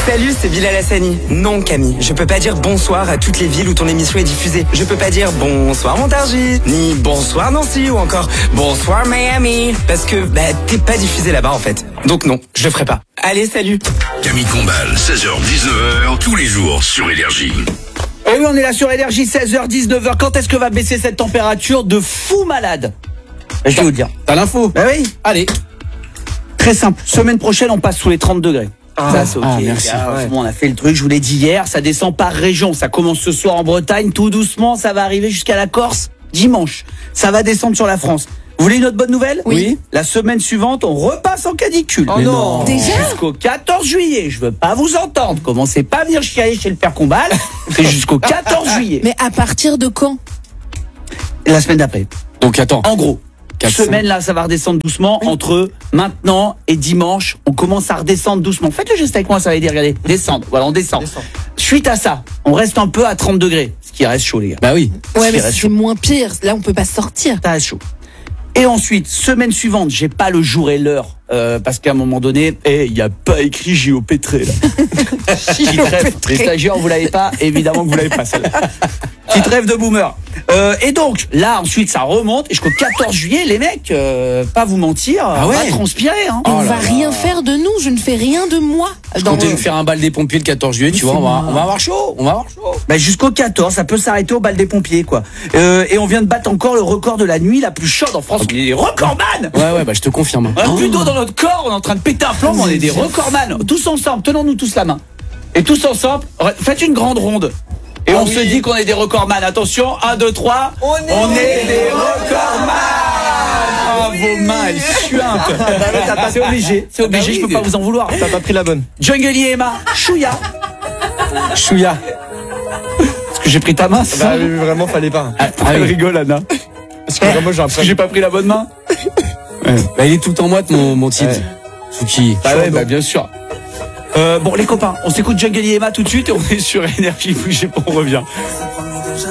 Salut, c'est Bilal Hassani. Non, Camille, je peux pas dire bonsoir à toutes les villes où ton émission est diffusée. Je peux pas dire bonsoir Montargis, ni bonsoir Nancy, ou encore bonsoir Miami. Parce que, t'es pas diffusé là-bas en fait. Donc non, je le ferai pas. Allez, salut. Camille Combal, 16h-19h, tous les jours sur Énergie. Et oui, on est là sur Énergie, 16h, 19h. Quand est-ce que va baisser cette température de fou malade? Je vais vous dire. T'as l'info? Bah oui. Allez. Très simple. Semaine prochaine, on passe sous les 30 degrés. Ça, c'est ok. Merci. Ouais. Bon, on a fait le truc, je vous l'ai dit hier. Ça descend par région. Ça commence ce soir en Bretagne. Tout doucement, ça va arriver jusqu'à la Corse dimanche. Ça va descendre sur la France. Vous voulez une autre bonne nouvelle? Oui. La semaine suivante, on repasse en canicule. Oh non. Déjà? Jusqu'au 14 juillet. Je veux pas vous entendre. Commencez pas à venir chialer chez le père Combal. C'est jusqu'au 14 juillet. Mais à partir de quand? La semaine d'après. Donc attends. En gros. 400. Semaine là, ça va redescendre doucement. Entre maintenant et dimanche, on commence à redescendre doucement. Faites le geste avec moi, ça va aider. Regardez, descendre. Voilà, on descend. Suite à ça, on reste un peu à 30 degrés, ce qui reste chaud, les gars. Bah oui. Ouais, mais reste c'est chaud. moins pire. Là, on peut pas sortir. Ça reste chaud. Et ensuite, semaine suivante, j'ai pas le jour et l'heure parce qu'à un moment donné, il y a pas écrit J.O. Pétré là. Petite rêve. Les stagiaires, vous l'avez pas, évidemment que vous l'avez pas celle-là. Petite rêve de boomer. Et donc, là, ensuite, ça remonte. Et jusqu'au 14 juillet, les mecs, pas vous mentir, on va transpirer. Hein. Et on va rien faire de nous. Je ne fais rien de moi. Je comptais me faire un bal des pompiers le 14 juillet, tu vois, on va avoir chaud. On va avoir chaud. Bah, jusqu'au 14, ça peut s'arrêter au bal des pompiers, quoi. Et on vient de battre encore le record de la nuit la plus chaude en France. On est des recordman. Ouais, bah je te confirme. On a plus d'eau dans notre corps, on est en train de péter un plomb, mais on est des recordman. Tous ensemble, tenons-nous tous la main. Et tous ensemble, faites une grande ronde. Et on se dit qu'on est des recordman. Attention, 1, 2, 3. On est des recordman. Ah, vos mains, elles suintent. C'est obligé, je peux pas vous en vouloir. T'as pas pris la bonne. Jungle Emma, Chouya. Chouya. Est-ce que j'ai pris ta main? Bah oui, vraiment, fallait pas. Elle rigole, Anna. Parce que vraiment, j'ai Est-ce que j'ai pas pris la bonne main? Bah il est tout le temps moite mon titre. Ouais. Fouki. Bah ouais, bah bien sûr. Bon les copains, on s'écoute Jungle Emma tout de suite et on est sur Énergie. Bougez pas, on revient.